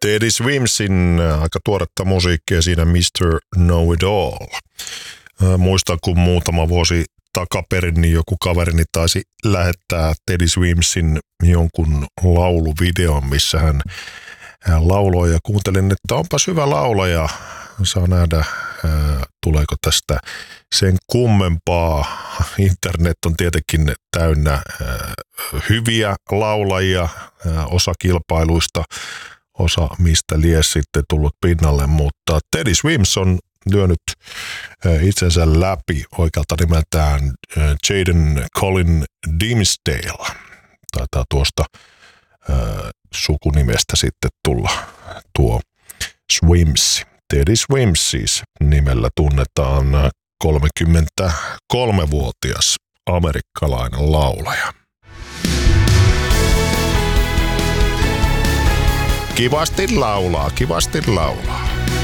Teddy Swimsin aika tuoretta musiikkia siinä Mr. Know-It-All. Muistan, kun muutama vuosi takaperin niin joku kaverini taisi lähettää Teddy Swimsin jonkun lauluvideon, missä hän lauloi ja kuuntelin, että onpas hyvä laulaja. Saa nähdä, tuleeko tästä sen kummempaa. Internet on tietenkin täynnä hyviä laulajia, osa kilpailuista, osa mistä lies sitten tullut pinnalle, mutta Teddy Swims on lyönyt itsensä läpi oikealta nimeltään Jaden Colin Dimsdale. Taitaa tuosta sukunimestä sitten tulla tuo Swims. Teddy Swims siis nimellä tunnetaan 33-vuotias amerikkalainen laulaja. Kivasti laulaa, kivasti laulaa.